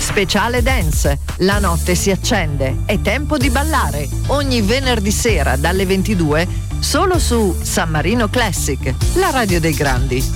Speciale Dance, la notte si accende, è tempo di ballare. Ogni venerdì sera dalle 22 solo su San Marino Classic, la radio dei grandi.